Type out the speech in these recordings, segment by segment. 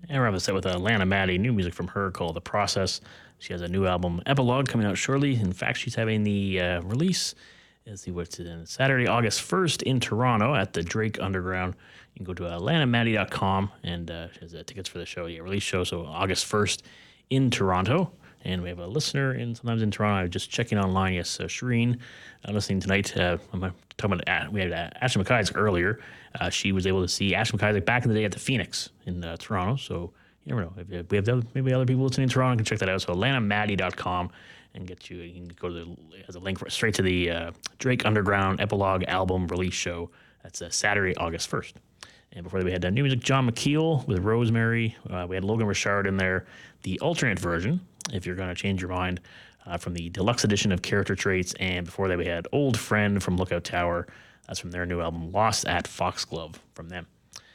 And we're up set with Lana Maddie, new music from her called The Process. She has a new album, Epilogue, coming out shortly. In fact, she's having the release, let's see what's it in, Saturday, August 1st in Toronto at the Drake Underground. You can go to lanamaddie.com and she has tickets for the show, release show, so August 1st in Toronto. And we have a listener sometimes in Toronto. I was just checking online. Yes, Shireen, listening tonight. I'm talking about, we had Ashley McIsaac earlier. She was able to see Ashley McIsaac back in the day at the Phoenix in Toronto. So you never know. If we have maybe other people listening in Toronto can check that out. So lanamaddie.com and you can go to as a link straight to the Drake Underground Epilogue album release show. That's Saturday, August 1st. And before that, we had new music, John McKeel with Rosemary. We had Logan Richard in there, the alternate version, if you're going to change your mind, from the deluxe edition of Character Traits. And before that, we had Old Friend from Lookout Tower. That's from their new album, Lost at Foxglove, from them.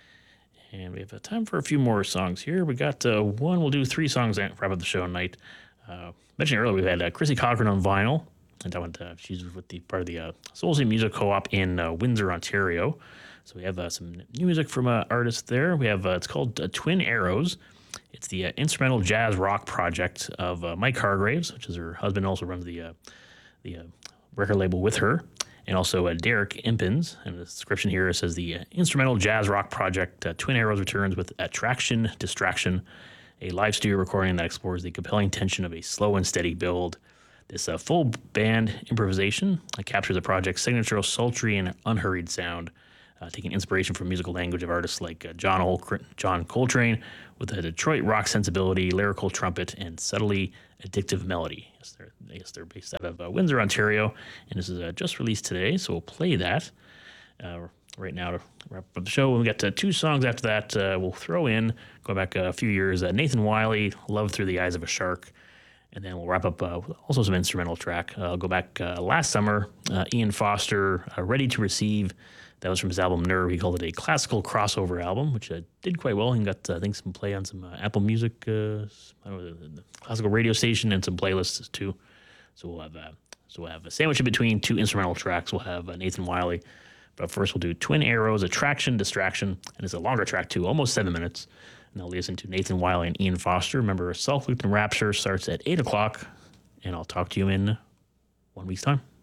And we have time for a few more songs here. We got one, we'll do 3 songs to wrap up the show tonight. Mentioned earlier, we had Chrissy Cochran on vinyl. And that one, she's with the part of the Soul City Music Co-op in Windsor, Ontario. So we have some new music from artists there. We have, it's called Twin Arrows. It's the instrumental jazz rock project of Mike Hargraves, which is her husband, also runs the record label with her, and also Derek Impins. And the description here says the instrumental jazz rock project Twin Arrows returns with Attraction Distraction, a live studio recording that explores the compelling tension of a slow and steady build. This full band improvisation captures the project's signature sultry and unhurried sound, taking inspiration from musical language of artists like John Coltrane, with a Detroit rock sensibility, lyrical trumpet, and subtly addictive melody. They're based out of Windsor, Ontario, and this is just released today, so we'll play that right now to wrap up the show. We got 2 songs after that. We'll throw in, going back a few years, Nathan Wiley, Love Through the Eyes of a Shark. And then we'll wrap up with also some instrumental track. I'll go back last summer, Ian Foster, Ready to Receive. That was from his album Nerve. He called it a classical crossover album, which did quite well. He got, I think, some play on some Apple Music, the classical radio station, and some playlists too. So we'll have a sandwich in between 2 instrumental tracks. We'll have Nathan Wiley. But first we'll do Twin Arrows, Attraction, Distraction. And it's a longer track too, almost 7 minutes. And I'll listen to Nathan Wiley and Ian Foster. Remember, Self Looped and Rapture starts at 8 o'clock. And I'll talk to you in 1 week's time.